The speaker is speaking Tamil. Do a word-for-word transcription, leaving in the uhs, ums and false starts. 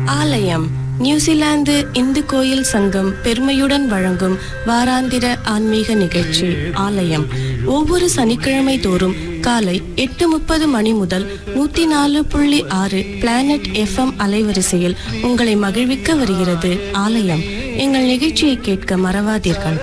ஆலயம் நியூசிலாந்து இந்து கோயில் சங்கம் பெருமையுடன் வழங்கும் வாராந்திர ஆன்மீக நிகழ்ச்சி ஆலயம் ஒவ்வொரு சனிக்கிழமை தோறும் காலை எட்டு முப்பது மணி முதல் நூத்தி நாலு புள்ளி ஆறு பிளானட் எஃப்எம் அலைவரிசையில் உங்களை மகிழ்விக்க வருகிறது ஆலயம். எங்கள் நிகழ்ச்சியை கேட்க மறவாதீர்கள்.